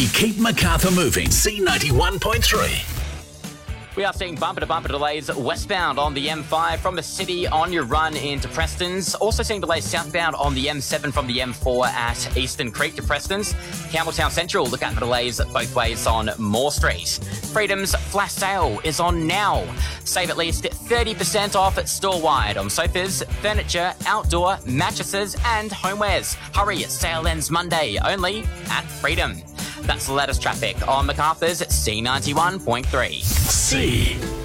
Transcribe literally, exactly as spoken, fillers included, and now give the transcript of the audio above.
We keep Macarthur moving. C ninety-one point three. We are seeing bumper-to-bumper delays westbound on the M five from the city on your run into Prestons. Also seeing delays southbound on the M seven from the M four at Eastern Creek to Prestons. Campbelltown Central, look out for delays both ways on Moore Street. Freedom's flash sale is on now. Save at least thirty percent off store-wide on sofas, furniture, outdoor, mattresses and homewares. Hurry, sale ends Monday, only at Freedom. That's the latest traffic on Macarthur's C ninety-one point three. C